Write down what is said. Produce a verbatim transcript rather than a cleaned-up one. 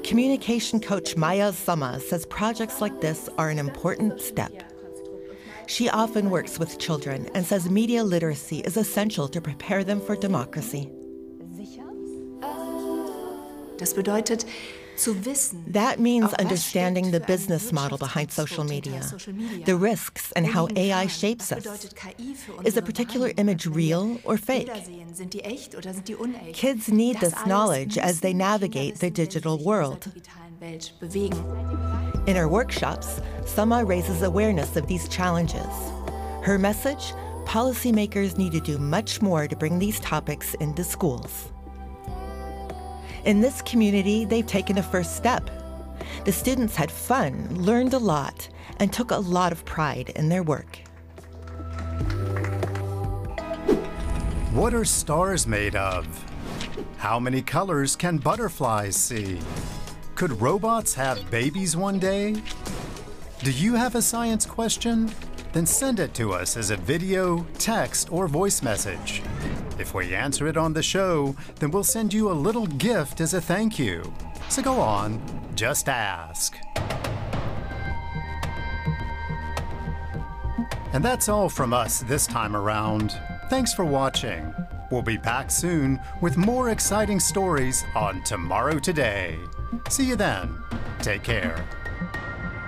Communication coach Maya Sama says projects like this are an important step. She often works with children and says media literacy is essential to prepare them for democracy. Das bedeutet, That means understanding the business model behind social media, the risks and how A I shapes us. Is a particular image real or fake? Kids need this knowledge as they navigate the digital world. In her workshops, Sama raises awareness of these challenges. Her message: policymakers need to do much more to bring these topics into schools. In this community, they've taken a first step. The students had fun, learned a lot, and took a lot of pride in their work. What are stars made of? How many colors can butterflies see? Could robots have babies one day? Do you have a science question? Then send it to us as a video, text, or voice message. If we answer it on the show, then we'll send you a little gift as a thank you. So go on, just ask. And that's all from us this time around. Thanks for watching. We'll be back soon with more exciting stories on Tomorrow Today. See you then. Take care.